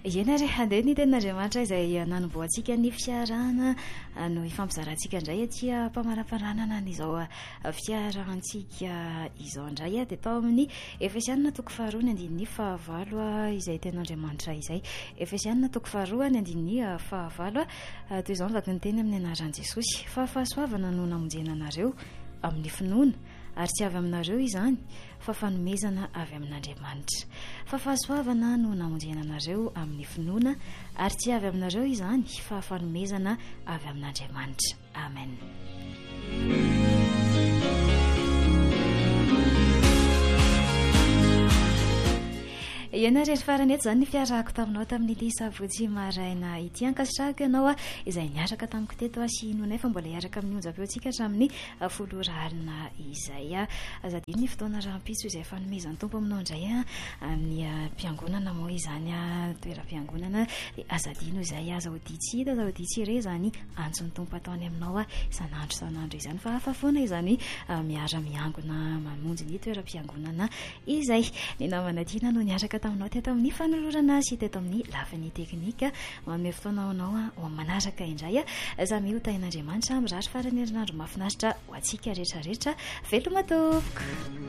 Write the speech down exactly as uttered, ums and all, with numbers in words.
Ianare handeha ny tenin'Andriamanitra izay nanomboantsika ny fiarahana no ifampizarantsika indray atỳ mpamaraparanana n'izao fiarahantsika izao indray dia tao amin'ny Efesianina toko faharoa ny andininy fahavalo izay tenin'Andriamanitra izay. Efesianina toko faharoa ny andininy fahavalo toy izao mivaky ny teny amin'ny anaran'i Jesosy. Fa fahasoavana no namonjena anareo amin'ny finoana ary tsy avy aminareo izany fa fanomezana avy amin'Andriamanitra. Fa fahasoavana no namonjena anareo amin'ny finoana ary tsy avy aminareo izany fa fanomezana avy amin'Andriamanitra. Amen. Ianareo farany eto izany ny fiarahako taminao tamin'ity sabotsy maraina ity. Ankasitrahako ianao izay niaraka tamiko teto sy noho nefa mbola hiaraka amin'ny onjam-peo antsika hatramin'ny folo ora alina izay. Azadino ny fotoana rahampitso izay fanomezan'ny tompo aminao indray amin'ny mpiangonana moa izany toeram-piangonana. Azadino izay aza hoditsy hita aza hoditsy ire izany antson'ny tompo ataony aminao isan'andro isan'andro izany fa hafa foana izany miara-miangona mamonjy ny toeram-piangonana izay. Ny namana tiana no niaraka taminao teto amin'ny fanolorana sy teto amin'ny lafiny teknika manome fotoana anao ho manaraka indray zamy ho tain'Andriamanitra mirary farany herinandro mahafinaritra ho antsika rehetra rehetra. Veloma tompoko.